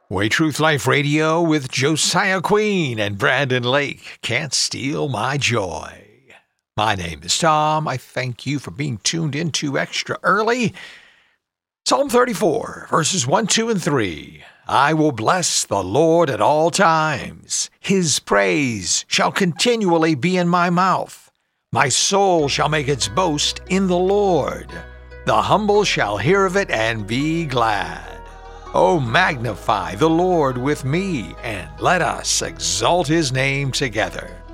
Way Truth Life Radio with Josiah Queen and Brandon Lake. Can't steal my joy. My name is Tom. I thank you for being tuned into extra early. Psalm 34, verses 1, 2, and 3. I will bless the Lord at all times. His praise shall continually be in my mouth. My soul shall make its boast in the Lord. The humble shall hear of it and be glad. Oh, magnify the Lord with me, and let us exalt his name together.